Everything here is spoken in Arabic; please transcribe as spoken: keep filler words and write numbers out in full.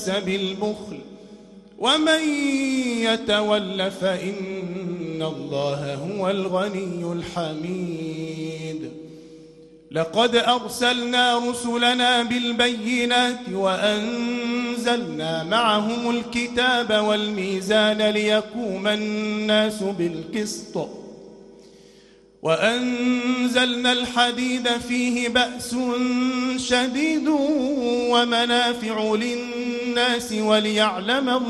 بالبخل ومن يتول فإن الله هو الغني الحميد. لقد أرسلنا رسلنا بالبينات وأنزلنا معهم الكتاب والميزان ليقوم الناس بالقسط وأنزلنا الحديد فيه بأس شديد ومنافع للناس وليعلم